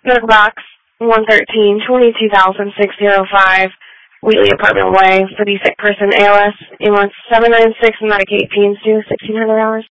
Third box, 113, 22,605, Wheatley Apartment Way, for the sick person ALS. He wants $796 and Medicaid pains due $1,600.